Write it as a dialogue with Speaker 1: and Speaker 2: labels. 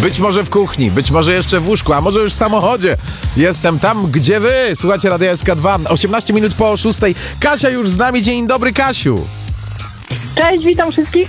Speaker 1: Być może w kuchni, być może jeszcze w łóżku, a może już w samochodzie. Jestem tam, gdzie wy. Słuchajcie Radia SK2. 18 minut po 6. Kasia już z nami. Dzień dobry, Kasiu.
Speaker 2: Cześć, witam wszystkich.